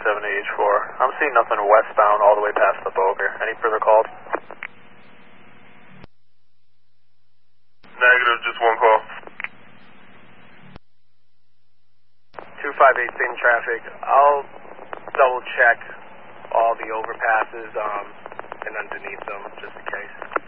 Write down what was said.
70H4. I'm seeing nothing westbound all the way past the Boger. Any further calls? Negative, just one call. 258 same traffic. I'll double check all the overpasses and underneath them just in case.